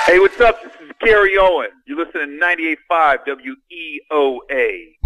Hey, what's up? This is Gary Owen. You're listening to 98.5 WEOA.